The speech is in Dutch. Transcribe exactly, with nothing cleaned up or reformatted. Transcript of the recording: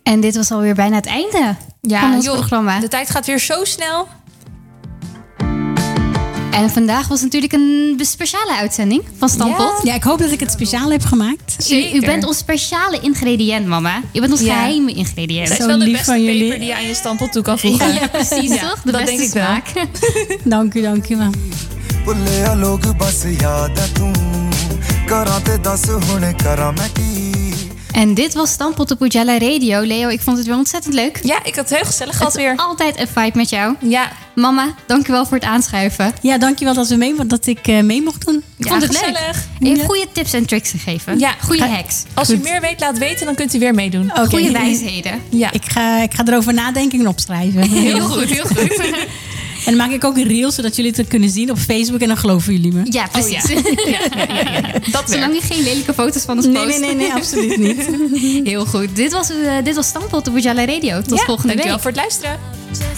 En dit was alweer bijna het einde Ja, van ons joh, programma. de tijd gaat weer zo snel. En vandaag was natuurlijk een speciale uitzending van Stamppot. Ja, ik hoop dat ik het speciaal heb gemaakt. U, u bent ons speciale ingrediënt, mama. U bent ons Ja. geheime ingrediënt. Dat is Zo wel de lief beste van jullie. peper die je aan je stamppot toe kan voegen. Ja, precies, Ja, toch? De dat beste denk ik wel. smaak. Dank u, dank u wel. ਭੁੱਲਿਆ ਲੋਕ ਬਸ ਯਾਦ ਆ ਤੂੰ ਕਰਾਂ ਤੇ ਦੱਸ ਹੁਣ ਕਰਾਂ ਮੈਂ ਕੀ En dit was Stamppot op Ujala Radio. Leo, ik vond het weer ontzettend leuk. Ja, ik had het heel gezellig gehad Het is weer. altijd een vibe met jou. Ja, Mama, dankjewel voor het aanschuiven. Ja, dankjewel dat, we mee, dat ik uh, mee mocht doen. Ik ja, vond het gezellig. leuk. Je hebt Ja. goede tips en tricks gegeven. Ja, Goede ga- hacks. Als u Goed. meer weet, laat weten, dan kunt u weer meedoen. Oké. Goede wijsheden. Ja, Ik ga, ik ga erover nadenken en opschrijven. Heel goed, heel goed. En dan maak ik ook een reel, zodat jullie het kunnen zien op Facebook. En dan geloven jullie me. Ja, precies. ja. Ja, ja, ja, ja. Dat Zolang werkt. je geen lelijke foto's van ons Nee, post. nee, nee, nee, absoluut niet. Heel goed. Dit was, uh, dit was Stamppot op Ujala Radio. Tot Ja, volgende dankjewel week. voor het luisteren.